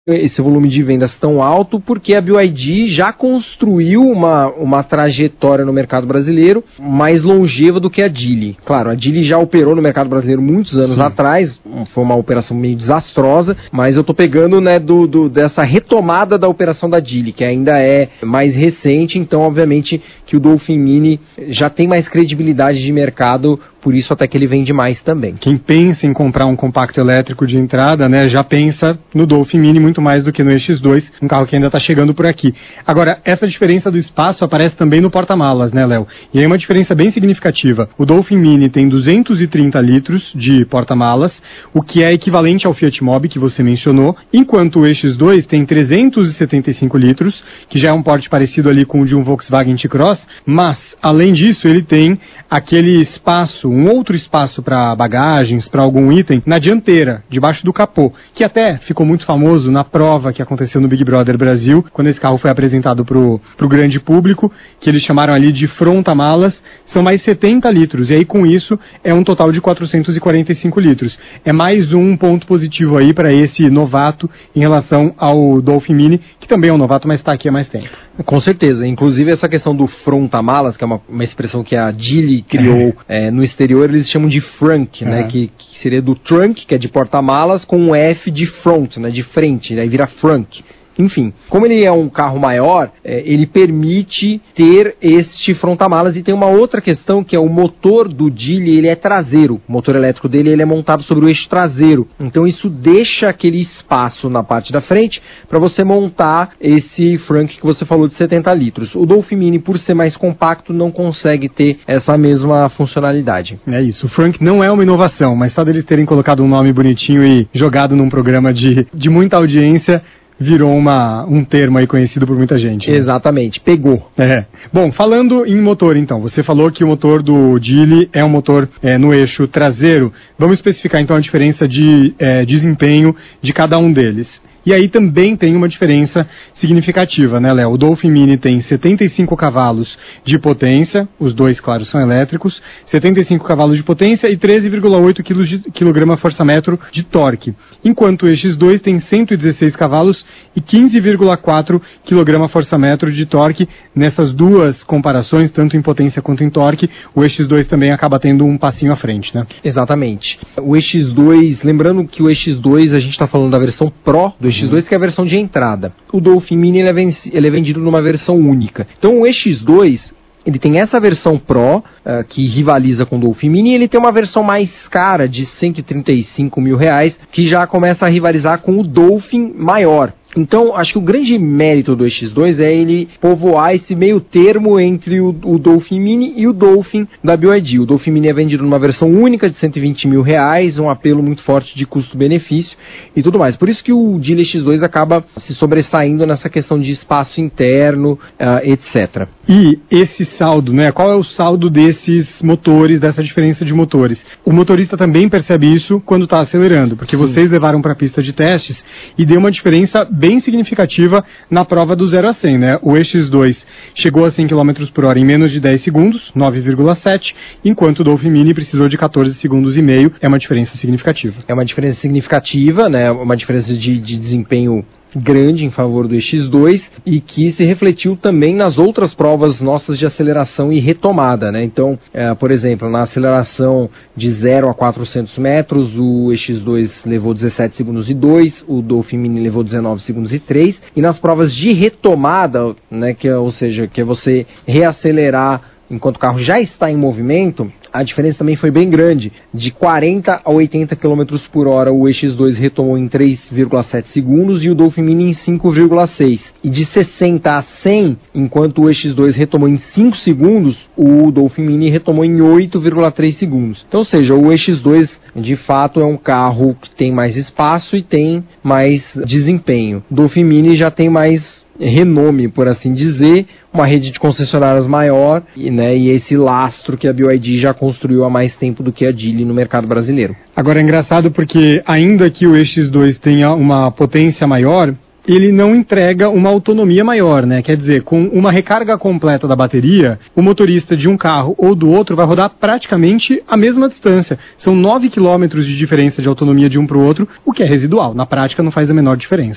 esse volume de vendas tão alto porque a BYD já construiu uma trajetória no mercado brasileiro mais longeva do que a Geely. Claro, a Geely já operou no mercado brasileiro muitos anos atrás, foi uma operação meio desastrosa, mas eu tô pegando, né, dessa retomada da operação da Geely, que ainda é mais recente, então obviamente que o Dolphin Mini já tem mais credibilidade de mercado, por isso até que ele vende mais também. Quem pensa em comprar um compacto elétrico de entrada, né, já pensa no Dolphin Mini muito mais do que no EX2, um carro que ainda está chegando por aqui. Agora, essa diferença do espaço aparece também no porta-malas, né, Léo? E aí uma diferença bem significativa. O Dolphin Mini tem 230 litros de porta-malas, o que é equivalente ao Fiat Mobi que você mencionou, enquanto o EX2 tem 375 litros, que já é um porte parecido ali com o de um Volkswagen T-Cross, mas, além disso, ele tem aquele espaço, um outro espaço para bagagens, para algum item, na dianteira, debaixo do capô, que até ficou muito famoso na prova que aconteceu no Big Brother Brasil, quando esse carro foi apresentado pro grande público, que eles chamaram ali de fronta-malas, são mais 70 litros, e aí com isso é um total de 445 litros. É mais um ponto positivo aí para esse novato em relação ao Dolphin Mini, que também é um novato, mas está aqui há mais tempo. Com certeza, inclusive essa questão do fronta-malas, que é uma expressão que a Geely criou no exterior, eles chamam de frunk, né, que seria do trunk, que é de porta-malas, com um F de front, né, de frente, aí vira frunk. Enfim, como ele é um carro maior, ele permite ter este fronta-malas. E tem uma outra questão, que é o motor do Geely, ele é traseiro. O motor elétrico dele ele é montado sobre o eixo traseiro. Então isso deixa aquele espaço na parte da frente para você montar esse frunk que você falou de 70 litros. O Dolphin Mini, por ser mais compacto, não consegue ter essa mesma funcionalidade. É isso, o frunk não é uma inovação, mas só deles terem colocado um nome bonitinho e jogado num programa de muita audiência, virou um termo aí conhecido por muita gente. Né? Exatamente, pegou. Bom, falando em motor então, você falou que o motor do Geely é um motor no eixo traseiro. Vamos especificar então a diferença de desempenho de cada um deles. E aí também tem uma diferença significativa, né, Léo? O Dolphin Mini tem 75 cavalos de potência, os dois, claro, são elétricos, 75 cavalos de potência e 13,8 kgfm de torque, enquanto o EX2 tem 116 cavalos e 15,4 kgfm de torque. Nessas duas comparações, tanto em potência quanto em torque, o EX2 também acaba tendo um passinho à frente, né? Exatamente. O EX2, lembrando que o EX2, a gente está falando da versão Pro do EX2, que é a versão de entrada. O Dolphin Mini ele é vendido numa versão única. Então o EX2, ele tem essa versão Pro, que rivaliza com o Dolphin Mini, e ele tem uma versão mais cara, de R$135 mil, que já começa a rivalizar com o Dolphin maior. Então, acho que o grande mérito do EX2 é ele povoar esse meio termo entre o Dolphin Mini e o Dolphin da BYD. O Dolphin Mini é vendido numa versão única de R$120 mil, um apelo muito forte de custo-benefício e tudo mais. Por isso que o Geely EX2 acaba se sobressaindo nessa questão de espaço interno, etc. E esse saldo, né? Qual é o saldo desses motores, dessa diferença de motores? O motorista também percebe isso quando está acelerando, porque vocês levaram para a pista de testes e deu uma diferença bem significativa na prova do 0 a 100, né? O EX2 chegou a 100 km por hora em menos de 10 segundos, 9,7, enquanto o Dolphin Mini precisou de 14 segundos e meio. É uma diferença significativa. É uma diferença significativa, né? Uma diferença de desempenho grande em favor do EX2 e que se refletiu também nas outras provas nossas de aceleração e retomada, né? Então, por exemplo, na aceleração de 0 a 400 metros, o EX2 levou 17 segundos e 2, o Dolphin Mini levou 19 segundos e 3, e nas provas de retomada, né, ou seja, que é você reacelerar enquanto o carro já está em movimento, a diferença também foi bem grande. De 40 a 80 km por hora, o EX2 retomou em 3,7 segundos e o Dolphin Mini em 5,6. E de 60 a 100, enquanto o EX2 retomou em 5 segundos, o Dolphin Mini retomou em 8,3 segundos. Então, ou seja, o EX2, de fato, é um carro que tem mais espaço e tem mais desempenho. O Dolphin Mini já tem mais renome, por assim dizer, uma rede de concessionárias maior, né, e esse lastro que a BYD já construiu há mais tempo do que a Geely no mercado brasileiro. Agora é engraçado porque ainda que o EX2 tenha uma potência maior, ele não entrega uma autonomia maior, né? Quer dizer, com uma recarga completa da bateria, o motorista de um carro ou do outro vai rodar praticamente a mesma distância. São 9 km de diferença de autonomia de um para o outro, o que é residual. Na prática não faz a menor diferença.